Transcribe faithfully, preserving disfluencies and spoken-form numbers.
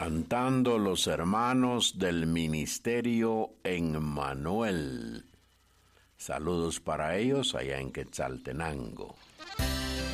Cantando los hermanos del ministerio Emmanuel. Saludos para ellos allá en Quetzaltenango.